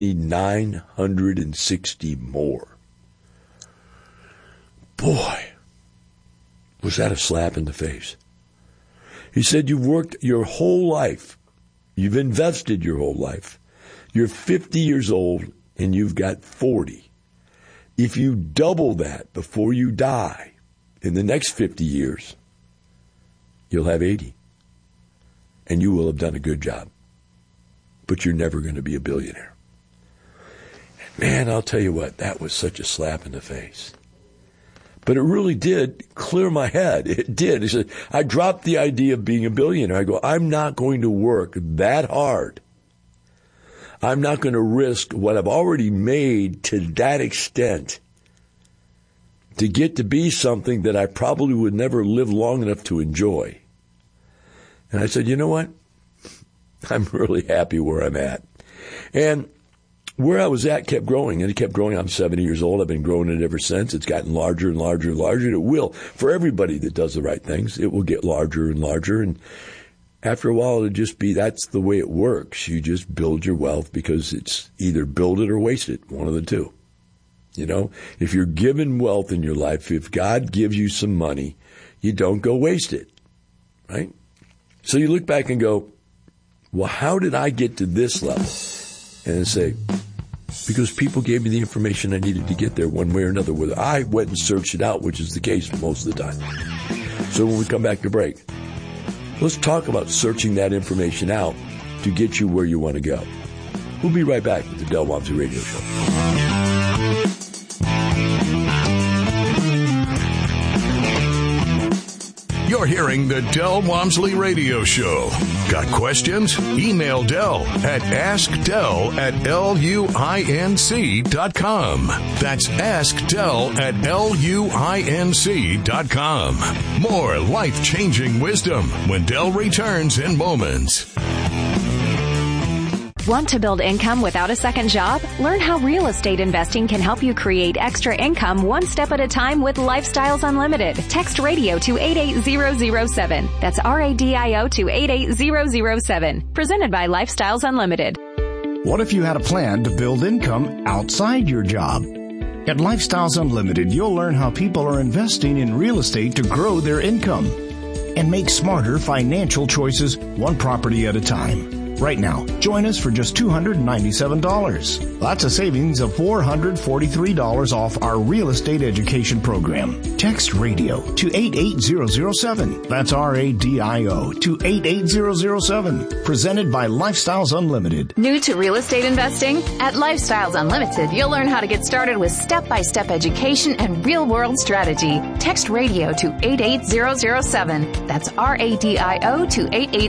960 more. Boy, was that a slap in the face. He said, you've worked your whole life. You've invested your whole life. You're 50 years old and you've got 40. If you double that before you die in the next 50 years, you'll have 80. And you will have done a good job. But you're never going to be a billionaire. Man, I'll tell you what, that was such a slap in the face. But it really did clear my head. It did. He said, I dropped the idea of being a billionaire. I go, I'm not going to work that hard. I'm not going to risk what I've already made to that extent to get to be something that I probably would never live long enough to enjoy. And I said, you know what? I'm really happy where I'm at. And where I was at kept growing, and it kept growing. I'm 70 years old. I've been growing it ever since. It's gotten larger and larger and larger. And it will. For everybody that does the right things, it will get larger and larger. And after a while, it'll just be, that's the way it works. You just build your wealth because it's either build it or waste it, one of the two. You know, if you're given wealth in your life, if God gives you some money, you don't go waste it, right? So you look back and go, well, how did I get to this level? And then say, because people gave me the information I needed to get there one way or another, whether I went and searched it out, which is the case most of the time. So when we come back to break, let's talk about searching that information out to get you where you want to go. We'll be right back with the Del Walmsley Radio Show. You're hearing the Del Walmsley Radio Show. Got questions? Email Del at askdel@luinc.com. That's askdel@luinc.com. More life-changing wisdom when Del returns in moments. Want to build income without a second job? Learn how real estate investing can help you create extra income one step at a time with Lifestyles Unlimited. Text radio to 88007. That's RADIO to 88007. Presented by Lifestyles Unlimited. What if you had a plan to build income outside your job? At Lifestyles Unlimited, you'll learn how people are investing in real estate to grow their income and make smarter financial choices one property at a time. Right now, join us for just $297. That's a savings of $443 off our real estate education program. Text radio to 88007. That's RADIO to 88007. Presented by Lifestyles Unlimited. New to real estate investing? At Lifestyles Unlimited, you'll learn how to get started with step-by-step education and real-world strategy. Text radio to 88007. That's RADIO to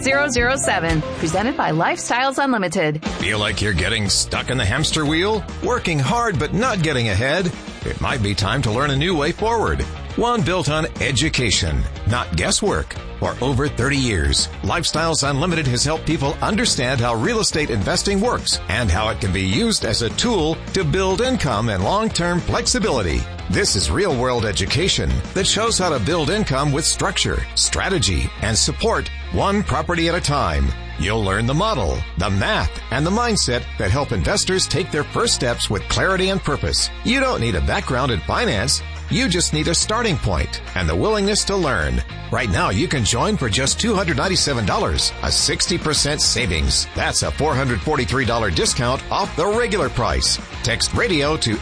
88007. Presented by Lifestyles Unlimited. Feel like you're getting stuck in the hamster wheel? Working hard but not getting ahead? It might be time to learn a new way forward. One built on education, not guesswork. For over 30 years, Lifestyles Unlimited has helped people understand how real estate investing works and how it can be used as a tool to build income and long-term flexibility. This is real-world education that shows how to build income with structure, strategy, and support one property at a time. You'll learn the model, the math, and the mindset that help investors take their first steps with clarity and purpose. You don't need a background in finance. You just need a starting point and the willingness to learn. Right now, you can join for just $297, a 60% savings. That's a $443 discount off the regular price. Text radio to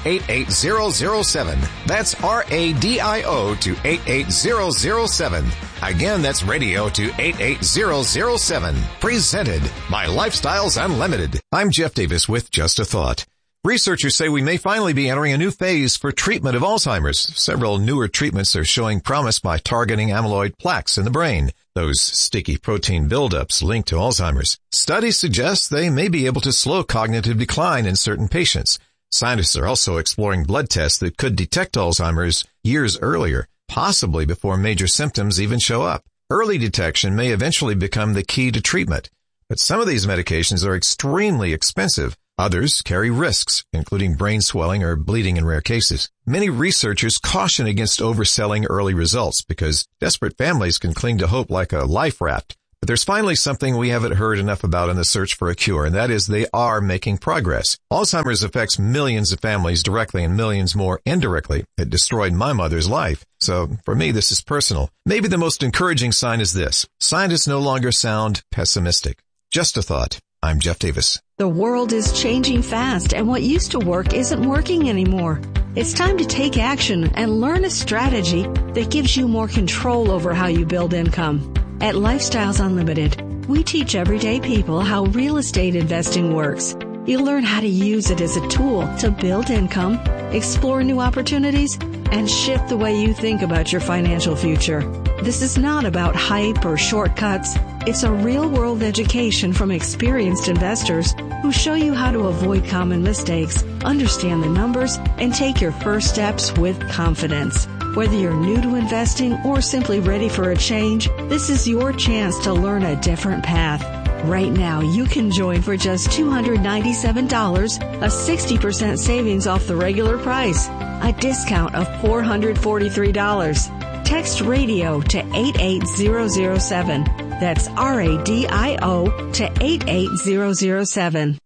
88007. That's RADIO to 88007. Again, that's radio to 88007. Presented by Lifestyles Unlimited. I'm Jeff Davis with Just a Thought. Researchers say we may finally be entering a new phase for treatment of Alzheimer's. Several newer treatments are showing promise by targeting amyloid plaques in the brain, those sticky protein buildups linked to Alzheimer's. Studies suggest they may be able to slow cognitive decline in certain patients. Scientists are also exploring blood tests that could detect Alzheimer's years earlier, possibly before major symptoms even show up. Early detection may eventually become the key to treatment, but some of these medications are extremely expensive. Others carry risks, including brain swelling or bleeding in rare cases. Many researchers caution against overselling early results because desperate families can cling to hope like a life raft. But there's finally something we haven't heard enough about in the search for a cure, and that is they are making progress. Alzheimer's affects millions of families directly and millions more indirectly. It destroyed my mother's life. So for me, this is personal. Maybe the most encouraging sign is this. Scientists no longer sound pessimistic. Just a thought. I'm Jeff Davis. The world is changing fast, and what used to work isn't working anymore. It's time to take action and learn a strategy that gives you more control over how you build income. At Lifestyles Unlimited, we teach everyday people how real estate investing works. You'll learn how to use it as a tool to build income, explore new opportunities, and shift the way you think about your financial future. This is not about hype or shortcuts. It's a real-world education from experienced investors who show you how to avoid common mistakes, understand the numbers, and take your first steps with confidence. Whether you're new to investing or simply ready for a change, this is your chance to learn a different path. Right now, you can join for just $297, a 60% savings off the regular price, a discount of $443. Text RADIO to 88007. That's RADIO to 88007.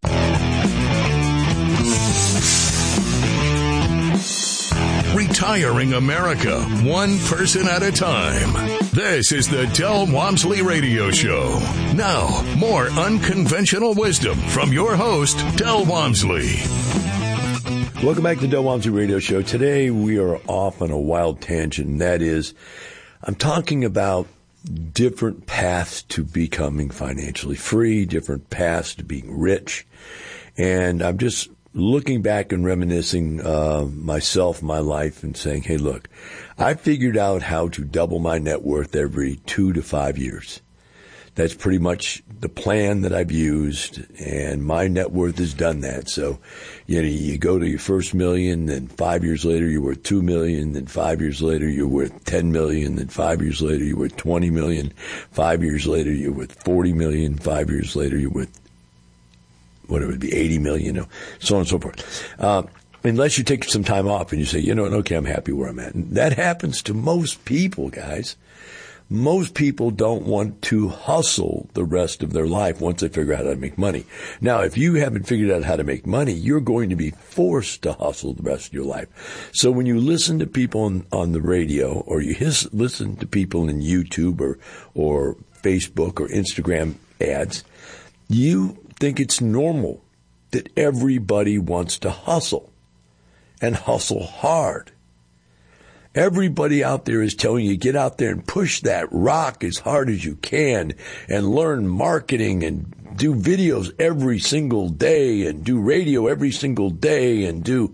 Retiring America, one person at a time. This is the Del Walmsley Radio Show. Now, more unconventional wisdom from your host, Del Walmsley. Welcome back to the Del Walmsley Radio Show. Today we are off on a wild tangent, and that is, I'm talking about different paths to becoming financially free, different paths to being rich. And I'm just looking back and reminiscing myself, my life, and saying, hey, look, I figured out how to double my net worth every 2 to 5 years. That's pretty much the plan that I've used, and my net worth has done that. So, you go to your first million, then 5 years later you're worth 2 million, then 5 years later you're worth 10 million, then 5 years later you're worth 20 million, 5 years later you're worth 40 million, 5 years later you're worth, whatever it would be, 80 million, so on and so forth. Unless you take some time off and you say, okay, I'm happy where I'm at. And that happens to most people, guys. Most people don't want to hustle the rest of their life once they figure out how to make money. Now, if you haven't figured out how to make money, you're going to be forced to hustle the rest of your life. So when you listen to people on the radio, or you listen to people in YouTube or Facebook or Instagram ads, you think it's normal that everybody wants to hustle and hustle hard. Everybody out there is telling you, get out there and push that rock as hard as you can and learn marketing and do videos every single day and do radio every single day and do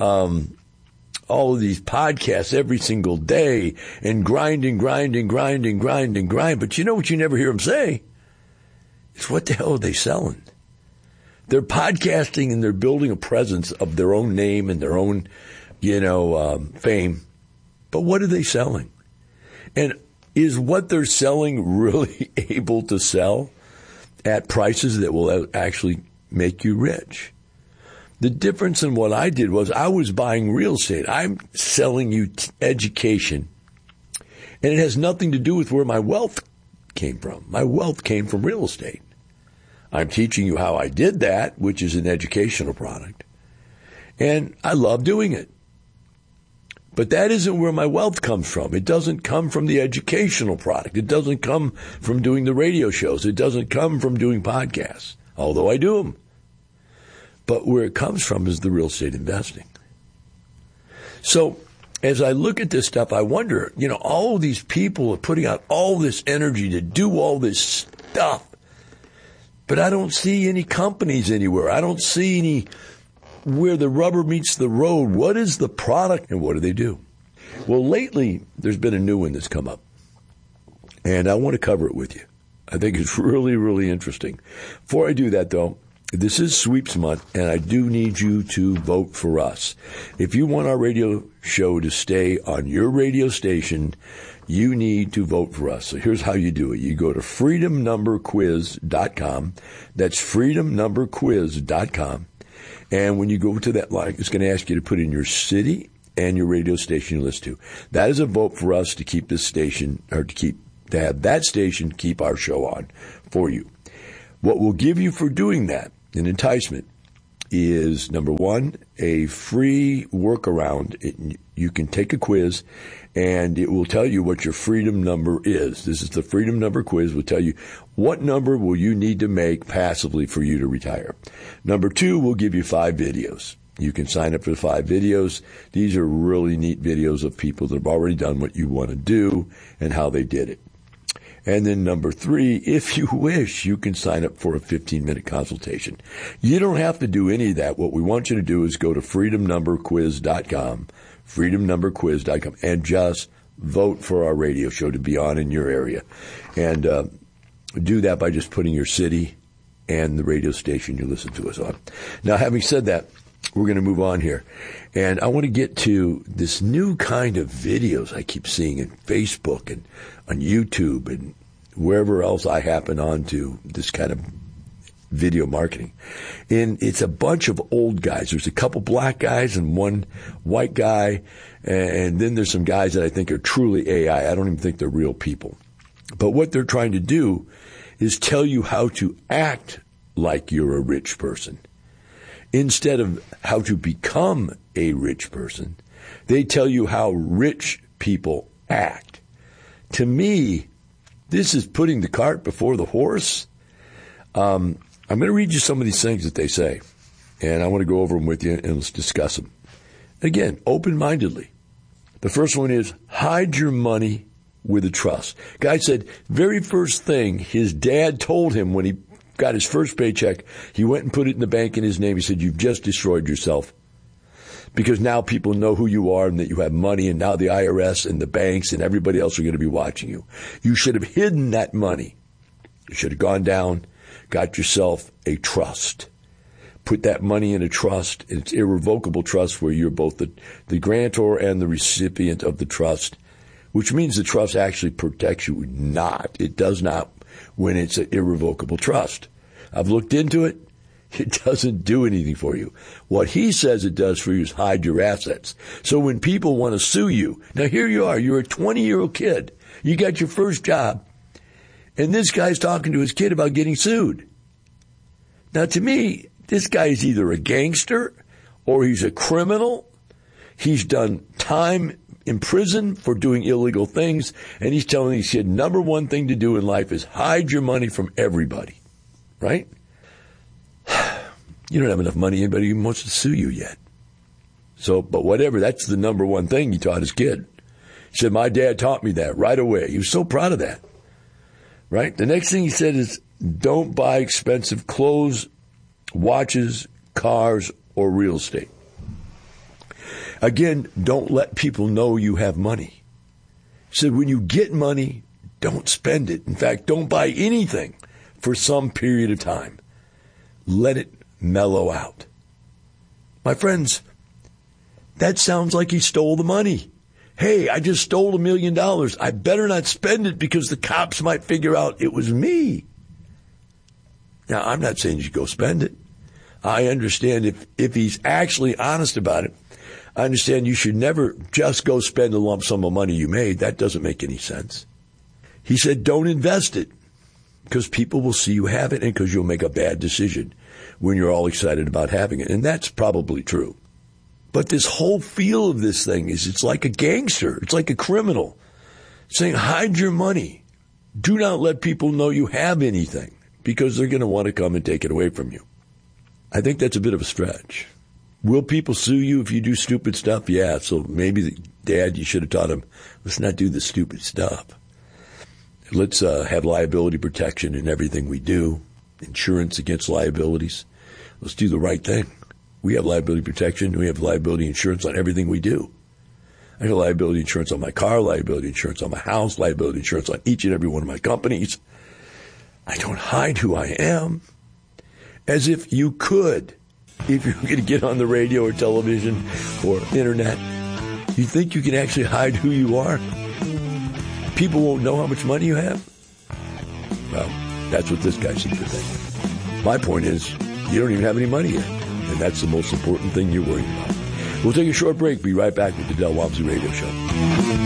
all of these podcasts every single day and grind and grind and grind and grind and grind. But you know what you never hear them say? It's what the hell are they selling? They're podcasting and they're building a presence of their own name and their own, fame. But what are they selling? And is what they're selling really able to sell at prices that will actually make you rich? The difference in what I did was I was buying real estate. I'm selling you education. And it has nothing to do with where my wealth came from. My wealth came from real estate. I'm teaching you how I did that, which is an educational product. And I love doing it. But that isn't where my wealth comes from. It doesn't come from the educational product. It doesn't come from doing the radio shows. It doesn't come from doing podcasts, although I do them. But where it comes from is the real estate investing. So as I look at this stuff, I wonder, all of these people are putting out all this energy to do all this stuff. But I don't see any companies anywhere. I don't see any where the rubber meets the road. What is the product and what do they do? Well, lately, there's been a new one that's come up. And I want to cover it with you. I think it's really, really interesting. Before I do that, though, this is sweeps month, and I do need you to vote for us. If you want our radio show to stay on your radio station, you need to vote for us. So here's how you do it. You go to freedomnumberquiz.com. That's freedomnumberquiz.com. And when you go to that line, it's going to ask you to put in your city and your radio station you listen to. That is a vote for us to keep this station, or to keep to have that station keep our show on for you. What we'll give you for doing that, an enticement, is, number one, a free workaround. You can take a quiz, and it will tell you what your freedom number is. This is the freedom number quiz. Will tell you what number will you need to make passively for you to retire. Number two, we'll give you 5 videos. You can sign up for the 5 videos. These are really neat videos of people that have already done what you want to do and how they did it. And then number 3, if you wish, you can sign up for a 15-minute consultation. You don't have to do any of that. What we want you to do is go to freedomnumberquiz.com, freedomnumberquiz.com, and just vote for our radio show to be on in your area. And do that by just putting your city and the radio station you listen to us on. Now, having said that, we're going to move on here. And I want to get to this new kind of videos I keep seeing in Facebook and on YouTube and wherever else I happen on to, this kind of video marketing. And it's a bunch of old guys. There's a couple black guys and one white guy. And then there's some guys that I think are truly AI. I don't even think they're real people. But what they're trying to do is tell you how to act like you're a rich person. Instead of how to become a rich person, they tell you how rich people act. To me, this is putting the cart before the horse. I'm going to read you some of these things that they say, and I want to go over them with you, and let's discuss them. Again, open-mindedly. The first one is, hide your money with a trust. Guy said, very first thing his dad told him when he got his first paycheck, he went and put it in the bank in his name. He said, you've just destroyed yourself. Because now people know who you are and that you have money, and now the IRS and the banks and everybody else are going to be watching you. You should have hidden that money. You should have gone down, got yourself a trust. Put that money in a trust. It's irrevocable trust where you're both the grantor and the recipient of the trust, which means the trust actually protects you. It does not when it's an irrevocable trust. I've looked into it. It doesn't do anything for you. What he says it does for you is hide your assets. So when people want to sue you, now here you are, you're a 20-year-old kid. You got your first job, and this guy's talking to his kid about getting sued. Now to me, this guy is either a gangster or he's a criminal. He's done time in prison for doing illegal things, and he's telling his kid, number one thing to do in life is hide your money from everybody, right? You don't have enough money, anybody even wants to sue you yet. So, but whatever, that's the number one thing he taught his kid. He said, my dad taught me that right away. He was so proud of that, right? The next thing he said is, don't buy expensive clothes, watches, cars, or real estate. Again, don't let people know you have money. He said, when you get money, don't spend it. In fact, don't buy anything for some period of time. Let it mellow out. My friends, that sounds like he stole the money. Hey, I just stole $1 million. I better not spend it because the cops might figure out it was me. Now, I'm not saying you should go spend it. I understand if he's actually honest about it, I understand you should never just go spend a lump sum of money you made. That doesn't make any sense. He said, don't invest it because people will see you have it and because you'll make a bad decision when you're all excited about having it. And that's probably true. But this whole feel of this thing is it's like a gangster. It's like a criminal saying, hide your money. Do not let people know you have anything because they're going to want to come and take it away from you. I think that's a bit of a stretch. Will people sue you if you do stupid stuff? Yeah, so maybe, Dad, you should have taught him, let's not do the stupid stuff. Let's have liability protection in everything we do, insurance against liabilities. Let's do the right thing. We have liability protection. We have liability insurance on everything we do. I have liability insurance on my car, liability insurance on my house, liability insurance on each and every one of my companies. I don't hide who I am. As if you could. If you're going to get on the radio or television or internet, you think you can actually hide who you are? People won't know how much money you have? Well, that's what this guy seems to think. My point is, you don't even have any money yet. And that's the most important thing you're worried about. We'll take a short break. Be right back with the Del Walmsley Radio Show.